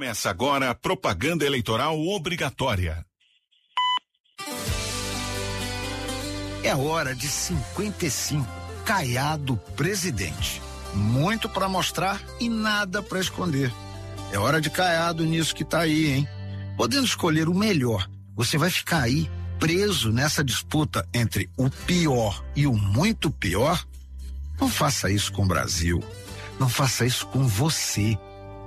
Começa agora a propaganda eleitoral obrigatória. É hora de 55, Caiado presidente. Muito para mostrar e nada para esconder. É hora de Caiado nisso que tá aí, hein? Podendo escolher o melhor, você vai ficar aí preso nessa disputa entre o pior e o muito pior? Não faça isso com o Brasil. Não faça isso com você.